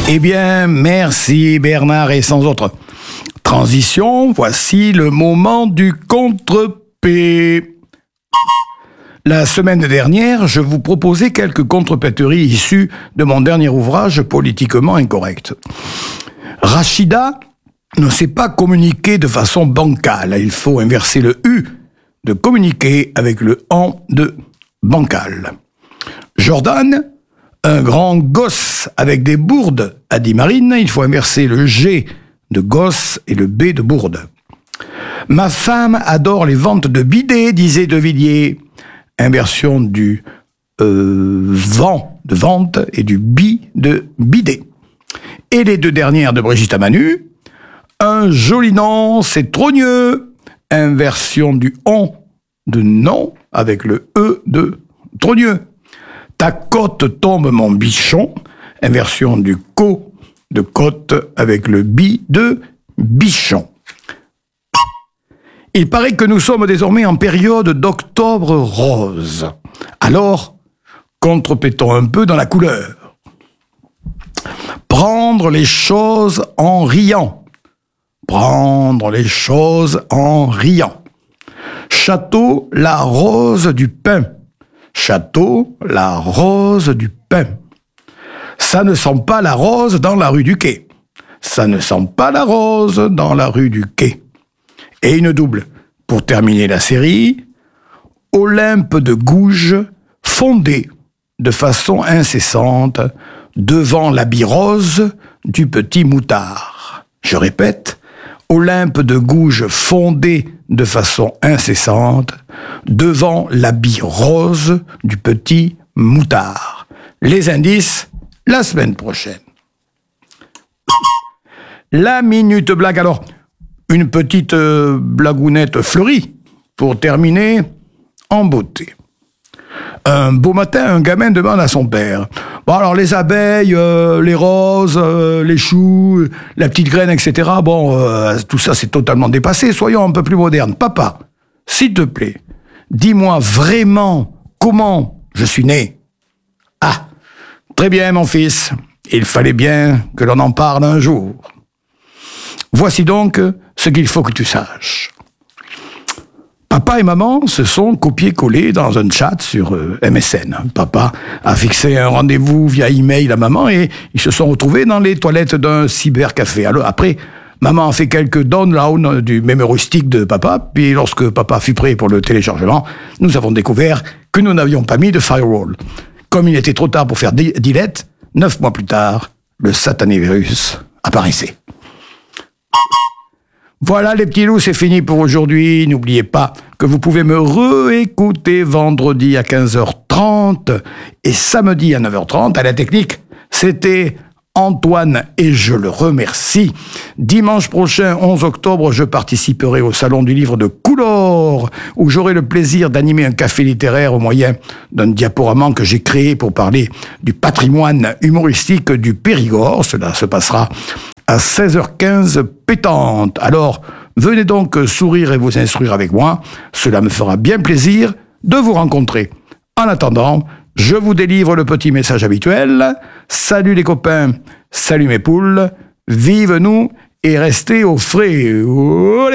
Eh bien, merci Bernard, et sans autre transition, voici le moment du contre-P. La semaine dernière, je vous proposais quelques contrepéteries issues de mon dernier ouvrage politiquement incorrect. Rachida ne sait pas communiquer de façon bancale. Il faut inverser le U de communiquer avec le AN de bancal. Jordan, un grand gosse avec des bourdes, a dit Marine. Il faut inverser le G de gosse et le B de bourde. Ma femme adore les ventes de bidets, disait De Villiers. Inversion du vent de vente et du bi de bidet. Et les deux dernières de Brigitte Amanu. Un joli nom, c'est trogneux. Inversion du on de non avec le E de trogneux. Ta côte tombe mon bichon. Inversion du co de côte avec le bi de bichon. Il paraît que nous sommes désormais en période d'octobre rose. Alors, contrepétons un peu dans la couleur. Prendre les choses en riant. Prendre les choses en riant. Château, la rose du pain. Château, la rose du pain. Ça ne sent pas la rose dans la rue du Quai. Ça ne sent pas la rose dans la rue du Quai. Et une double, pour terminer la série, Olympe de Gouges fondait de façon incessante devant l'habit rose du petit moutard. Je répète, Olympe de Gouges fondait de façon incessante devant l'habit rose du petit moutard. Les indices, la semaine prochaine. La minute blague, alors... Une petite blagounette fleurie, pour terminer en beauté. Un beau matin, un gamin demande à son père, « Bon, alors les abeilles, les roses, les choux, la petite graine, etc., tout ça c'est totalement dépassé, soyons un peu plus modernes. Papa, s'il te plaît, dis-moi vraiment comment je suis né. » Ah, très bien mon fils, il fallait bien que l'on en parle un jour. Voici donc ce qu'il faut que tu saches. Papa et maman se sont copiés-collés dans un chat sur MSN. Papa a fixé un rendez-vous via email à maman et ils se sont retrouvés dans les toilettes d'un cybercafé. Alors après, maman a fait quelques downloads du mémorustique de papa, puis lorsque papa fut prêt pour le téléchargement, nous avons découvert que nous n'avions pas mis de firewall. Comme il était trop tard pour faire delete, 9 mois plus tard, le satané virus apparaissait. Voilà les petits loups, c'est fini pour aujourd'hui. N'oubliez pas que vous pouvez me réécouter vendredi à 15h30 et samedi à 9h30. À la technique, c'était Antoine et je le remercie. Dimanche prochain, 11 octobre, je participerai au Salon du Livre de Coulor, où j'aurai le plaisir d'animer un café littéraire au moyen d'un diaporama que j'ai créé pour parler du patrimoine humoristique du Périgord. Cela se passera à 16h15 pétante. Alors, venez donc sourire et vous instruire avec moi. Cela me fera bien plaisir de vous rencontrer. En attendant, je vous délivre le petit message habituel. Salut les copains, salut mes poules, vive nous et restez au frais. Olé!